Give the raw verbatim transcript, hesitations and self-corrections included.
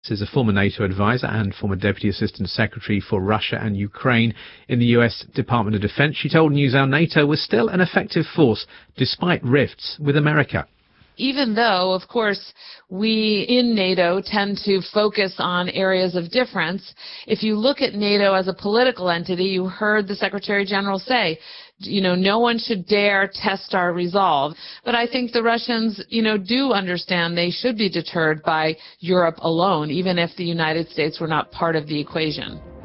This is a former NATO advisor and former Deputy Assistant Secretary for Russia and Ukraine in the U S Department of Defense. She told NewsHour NATO was still an effective force despite rifts with America. Even though, of course, we in NATO tend to focus on areas of difference, if you look at NATO as a political entity, you heard the Secretary General say, you know, no one should dare test our resolve. But I think the Russians, you know, do understand they should be deterred by Europe alone, even if the United States were not part of the equation.